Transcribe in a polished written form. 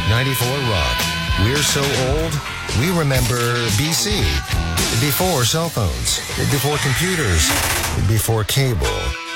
94 Rock. We're so old, we remember BC. Before cell phones, before computers, before cable.